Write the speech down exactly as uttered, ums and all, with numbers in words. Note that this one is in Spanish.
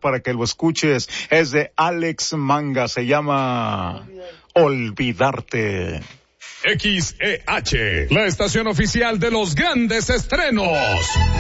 para que lo escuches. Es de Alex Manga, se llama Olvidarte. X E H, la estación oficial de los grandes estrenos.